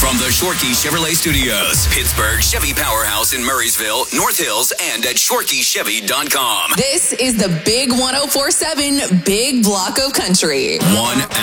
From the Shorkey Chevrolet Studios, Pittsburgh Chevy Powerhouse in Murraysville, North Hills, and at ShorkeyChevy.com. This is the Big 104.7 Big Block of Country. 1